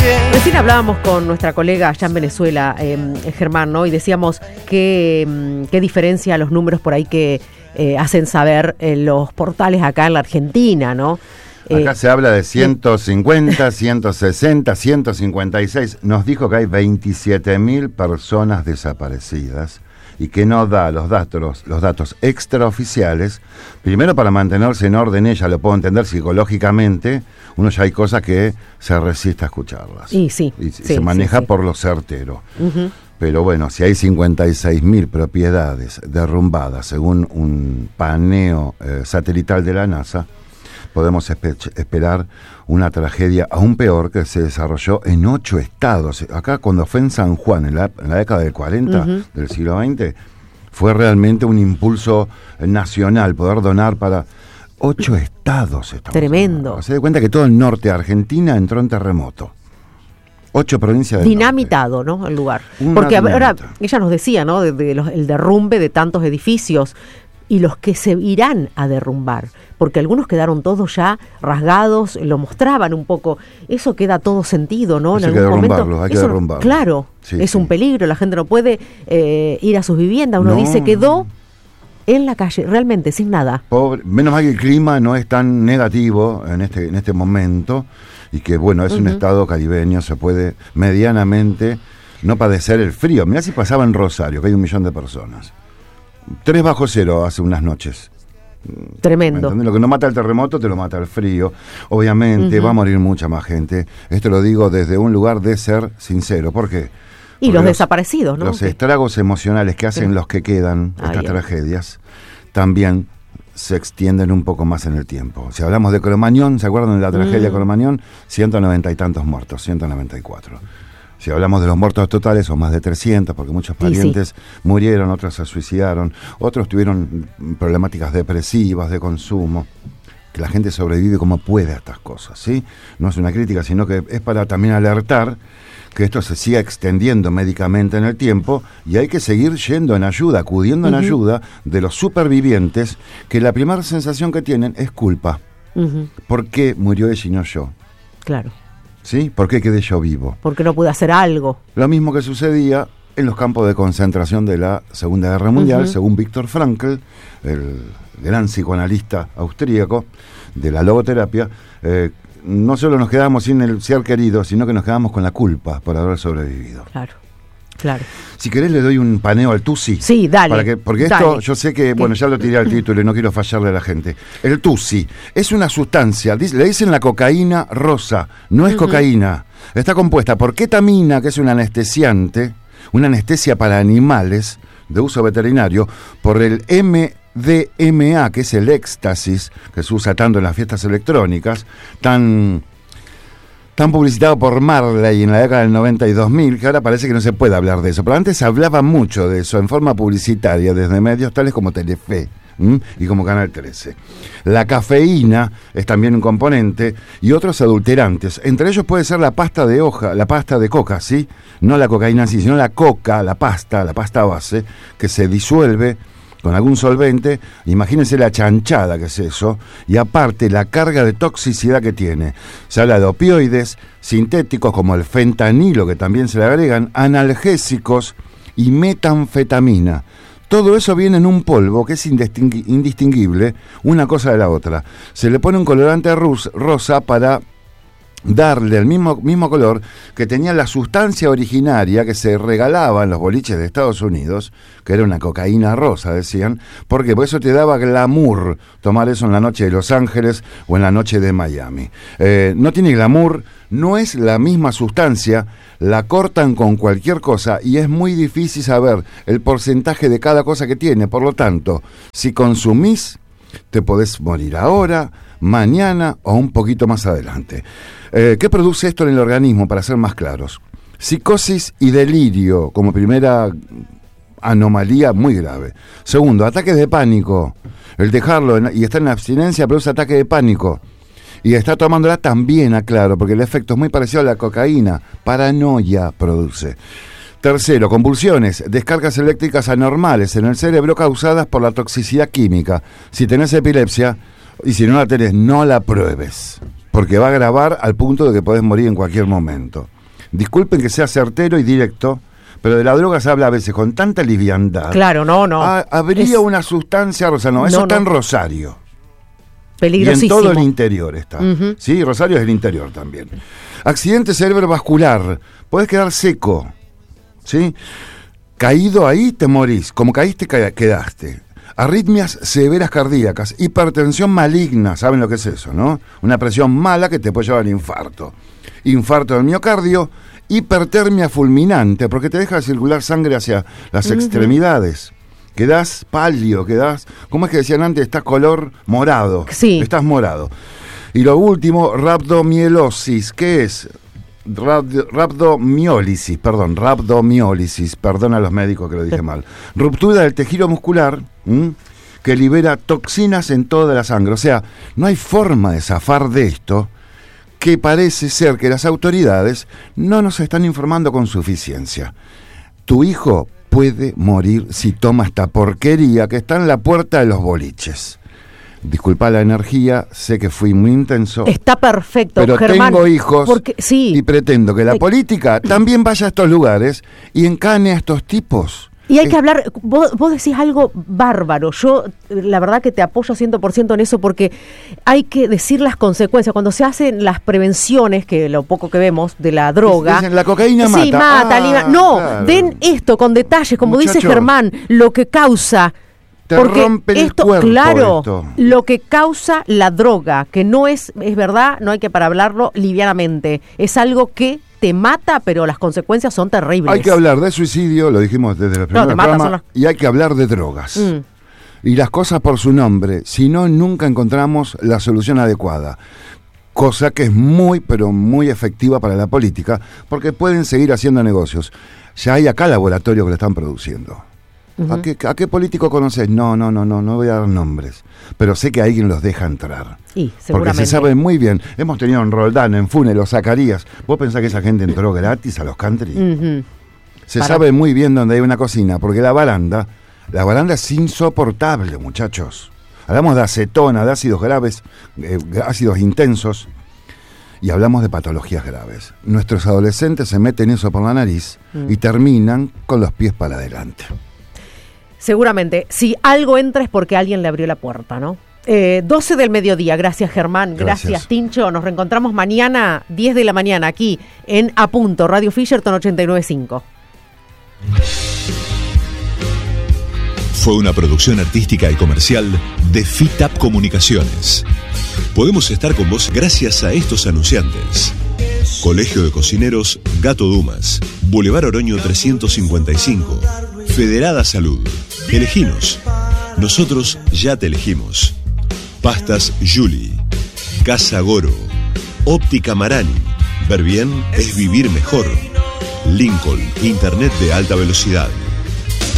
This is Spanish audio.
Recién hablábamos con nuestra colega allá en Venezuela, Germán, ¿no? Y decíamos qué diferencia los números por ahí que hacen saber los portales acá en la Argentina, ¿no? Acá se habla de 150, 160, 156. Nos dijo que hay 27.000 personas desaparecidas y que no da los datos extraoficiales. Primero, para mantenerse en orden, ella lo puedo entender psicológicamente. Uno ya hay cosas que se resiste a escucharlas. Y se maneja por lo certero. Uh-huh. Pero bueno, si hay 56.000 propiedades derrumbadas según un paneo satelital de la NASA, podemos esperar una tragedia aún peor que se desarrolló en 8 estados. Acá cuando fue en San Juan, en la década del 40 uh-huh. del siglo XX, fue realmente un impulso nacional poder donar para 8 estados. Tremendo. Se da cuenta que todo el norte de Argentina entró en terremoto. 8 provincias del dinamitado, norte. ¿no? El lugar. Porque ahora ella nos decía, ¿no? El derrumbe de tantos edificios y los que se irán a derrumbar, porque algunos quedaron todos ya rasgados, lo mostraban un poco, eso queda todo sentido, ¿no? En algún momento, hay que derrumbarlo. Claro, sí, es un peligro, la gente no puede ir a sus viviendas, uno dice, quedó en la calle, realmente, sin nada. Menos mal que el clima no es tan negativo en este momento, y que bueno, es un estado caribeño, se puede medianamente no padecer el frío. Mirá si pasaba en Rosario, que hay 1 millón de personas. 3 bajo cero hace unas noches. Tremendo. Lo que no mata el terremoto te lo mata el frío. Obviamente va a morir mucha más gente. Esto lo digo desde un lugar de ser sincero. ¿Por qué? Y los desaparecidos, ¿no? Los estragos emocionales que hacen los que quedan, estas tragedias, también se extienden un poco más en el tiempo. Si hablamos de Cromañón, ¿se acuerdan de la tragedia de Cromañón? 190 y tantos muertos, 194. Si hablamos de los muertos totales, son más de 300, porque muchos parientes murieron, otros se suicidaron, otros tuvieron problemáticas depresivas, de consumo. Que la gente sobrevive como puede a estas cosas, ¿sí? No es una crítica, sino que es para también alertar que esto se siga extendiendo médicamente en el tiempo y hay que seguir yendo en ayuda, acudiendo en ayuda de los supervivientes, que la primera sensación que tienen es culpa. ¿Por qué murió ella y no yo? Claro. ¿Sí? ¿Por qué quedé yo vivo? Porque no pude hacer algo. Lo mismo que sucedía en los campos de concentración de la Segunda Guerra Mundial, según Viktor Frankl, el gran psicoanalista austríaco de la logoterapia. No solo nos quedamos sin el ser querido, sino que nos quedamos con la culpa por haber sobrevivido. Claro. Si querés le doy un paneo al TUSI. Sí, dale. Porque esto, yo sé que, bueno, ya lo tiré al título y no quiero fallarle a la gente. El TUSI es una sustancia, le dicen la cocaína rosa, no es cocaína. Está compuesta por ketamina, que es un anestesiante, una anestesia para animales de uso veterinario, por el MDMA, que es el éxtasis, que se usa tanto en las fiestas electrónicas, tan publicitado por Marley en la década del 90 y 2000, que ahora parece que no se puede hablar de eso. Pero antes se hablaba mucho de eso en forma publicitaria desde medios tales como Telefe y como Canal 13. La cafeína es también un componente y otros adulterantes. Entre ellos puede ser la pasta de hoja, la pasta de coca, ¿sí? No la cocaína en sí, sino la coca, la pasta base, que se disuelve con algún solvente. Imagínense la chanchada que es eso, y aparte la carga de toxicidad que tiene. Se habla de opioides, sintéticos como el fentanilo, que también se le agregan, analgésicos y metanfetamina. Todo eso viene en un polvo que es indistinguible una cosa de la otra. Se le pone un colorante rosa para darle el mismo color que tenía la sustancia originaria que se regalaba en los boliches de Estados Unidos, que era una cocaína rosa, decían, porque por eso te daba glamour tomar eso en la noche de Los Ángeles o en la noche de Miami. No tiene glamour, no es la misma sustancia, la cortan con cualquier cosa y es muy difícil saber el porcentaje de cada cosa que tiene. Por lo tanto, si consumís, te podés morir ahora, mañana o un poquito más adelante. ¿Qué produce esto en el organismo, para ser más claros? Psicosis y delirio como primera anomalía muy grave. Segundo, ataques de pánico. El dejarlo y estar en abstinencia produce ataque de pánico. Y está tomándola también, aclaro, porque el efecto es muy parecido a la cocaína. Paranoia produce. Tercero, convulsiones, descargas eléctricas anormales en el cerebro causadas por la toxicidad química. Si tenés epilepsia, y si no la tenés, no la pruebes, porque va a agravar al punto de que podés morir en cualquier momento. Disculpen que sea certero y directo, pero de la droga se habla a veces con tanta liviandad. Claro, no. Habría una sustancia, Rosario, eso está en Rosario. Peligrosísimo. Y en todo el interior está. Sí, Rosario es el interior también. Accidente cerebrovascular, podés quedar seco, ¿sí? Caído ahí te morís, como caíste quedaste. Arritmias severas cardíacas, hipertensión maligna, ¿saben lo que es eso, no? Una presión mala que te puede llevar al infarto. Infarto del miocardio, hipertermia fulminante, porque te deja circular sangre hacia las extremidades. Quedás pálido, ¿cómo es que decían antes? Estás color morado. Sí. Estás morado. Y lo último, rhabdomiolesis. ¿Qué es? Rhabdomiólisis, perdón a los médicos que lo dije mal. Ruptura del tejido muscular, que libera toxinas en toda la sangre. O sea, no hay forma de zafar de esto, que parece ser que las autoridades no nos están informando con suficiencia. Tu hijo puede morir si toma esta porquería que está en la puerta de los boliches. Disculpa la energía, sé que fui muy intenso. Está perfecto, pero Germán, tengo hijos sí. Y pretendo que la política también vaya a estos lugares y encane a estos tipos. Y hay que hablar, vos decís algo bárbaro, yo la verdad que te apoyo 100% en eso, porque hay que decir las consecuencias. Cuando se hacen las prevenciones, que lo poco que vemos de la droga... Dicen, la cocaína mata. Sí, mata, no, claro. Den esto con detalles, como dice Germán, lo que causa... Te porque rompe el cuerpo esto. Lo que causa la droga, que no es verdad, no hay que para hablarlo livianamente, es algo que te mata, pero las consecuencias son terribles. Hay que hablar de suicidio, lo dijimos desde el primer programa, y hay que hablar de drogas. Y las cosas por su nombre, si no, nunca encontramos la solución adecuada. Cosa que es muy, pero muy efectiva para la política, porque pueden seguir haciendo negocios. Ya hay acá laboratorios que lo están produciendo. ¿A qué político conoces? No voy a dar nombres, pero sé que alguien los deja entrar. Sí, seguramente. Porque se sabe muy bien. Hemos tenido en Roldán, en Funes, los Zacarías. ¿Vos pensás que esa gente entró gratis a los country? Se sabe muy bien dónde hay una cocina, porque la baranda es insoportable, muchachos. Hablamos de acetona, de ácidos graves, ácidos intensos, y hablamos de patologías graves. Nuestros adolescentes se meten eso por la nariz y terminan con los pies para adelante. Seguramente, si algo entra es porque alguien le abrió la puerta, ¿no? 12 del mediodía, gracias Germán, gracias Tincho, nos reencontramos mañana 10 de la mañana aquí en A Punto, Radio Fisherton 89.5. Fue una producción artística y comercial de FITAP Comunicaciones. Podemos estar con vos gracias a estos anunciantes. Colegio de Cocineros Gato Dumas, Boulevard Oroño 355, Federada Salud. Eleginos. Nosotros ya te elegimos. Pastas Julie, Casa Goro, Óptica Marani. Ver bien es vivir mejor. Lincoln, Internet de alta velocidad.